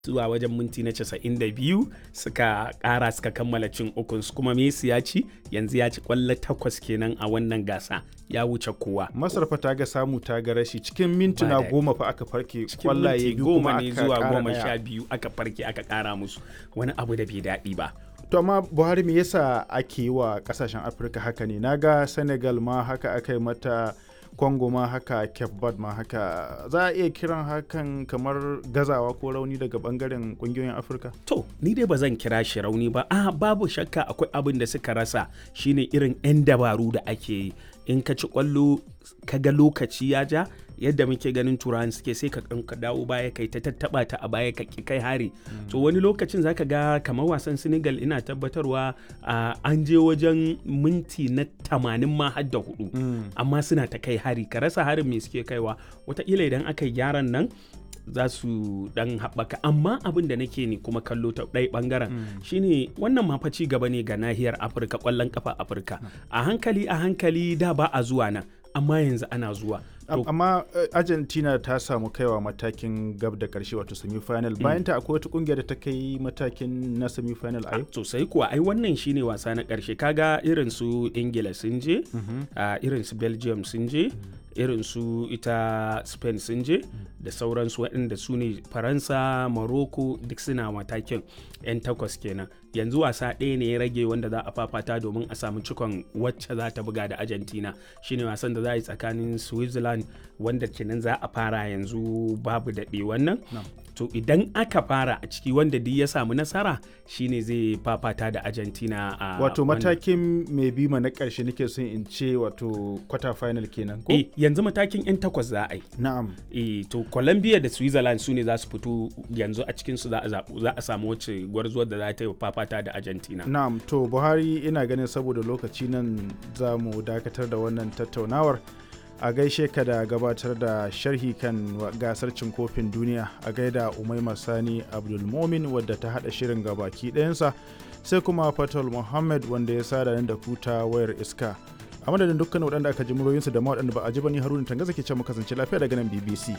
zuwa wajen minti na 92 suka ƙara suka kammala cin ukunsu, kuma Messi ya ci yanzu ya ci ƙwallo 8 kenan a wannan gasa, ya wuce kowa. Masar fa ta ga samu ta ga rashi cikin mintuna 10 fa aka farke ƙwallaye biyu kuma aka ne zuwa ƙara 12 aka farke aka ƙara musu, wani abu da bai daɗi ba. To amma Buhari, me yasa ake yi wa kasashen Afirka haka ne? Naga Senegal ma haka aka yi mata, Congo ma haka, Cape Verde ma haka. Za a iya kiran hakan kamar gazawa ko rauni daga bangaren kungiyoyin Afirka? To, ni dai ba zan kira shi rauni ba. Babu shakka akwai abin da suka rasa, shine irin 'yan dabaru da ake yi. In ka ci ƙwallo ka ga lokaci ya ja, yadda muke ganin turawan suke, sai ka dawo baya kai ta tattaba ta a baya ka kai hari. To wani lokacin zaka ga kamar wasan Senegal, ina tabbatarwa an je wajen minti na 80 ma har da 4, amma suna ta kai hari, ka rasa harin me suke kaiwa. Wataƙila idan aka yi gyaran nan za su dan haɓaka, amma abin da nake ni kuma kallo ta ɗaya ɓangaren shine wannan ma fa ci gaba ne ga nahiyar Afirka, ƙwallon ƙafa Afirka. A hankali da ba a zuwa nan, amma yanzu ana zuwa. Amma Argentina ta samu kaiwa matakin gab da karshe, wato semi-final. Bayan ta akwai wata kungiyar da ta kai matakin na semi-final a yau? Sosai kuwa, ai wannan shine wasa na karshe. Kaga irin su Ingila sun je, irin su Belgium sun je, irin su ita Spain sun je, da sauransu waɗanda su ne Faransa, Morocco, duk suna matakin 'yan 8 kenan. Yanzu wasa ɗaya ne ya rage wanda za a fafata domin a samu cikon wacce za ta buga da Argentina, shine wasan da za a yi tsakanin Switzerland, wanda kenan za a fara yanzu babu daɗe wannan. To idan aka fara a ciki, wanda duk ya samu nasara shine zai fafata da Argentina a wato matakin mai bima na ƙarshe nake son in ce, wato quarter final kenan ko? Yanzu matakin 'yan 8 za a yi. Na'am. To Colombia da Switzerland su ne za su fito yanzu, a cikin su za a samu wacce gwarzuwar da za ta yi fafata da Argentina. Na'am. To Buhari, ina ganin saboda lokaci nan za mu dakatar da wannan tattaunawar. A gaishe ka da gabatar da sharhi kan gasar cin kofin duniya, a gaida Umaima Sani Abdulmomin wadda ta hada shirin gabaki ɗayansa, sai kuma Fatal Muhammad wanda ya sada da kuta wayar iska. A madadin dukkan waɗanda aka ji muryoyinsu da ma waɗanda ba a ji ba, ni Haruna Tangaza ke ce mu kasance lafiya daga nan BBC.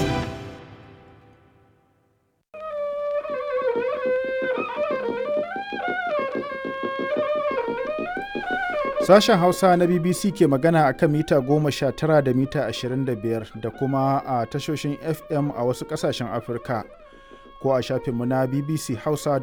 Sashen Hausa na BBC ke magana a kan mita 19 da mita 25 da kuma a tashoshin FM a wasu ƙasashen Afirka, ko a shafinmu na bbchausa.com.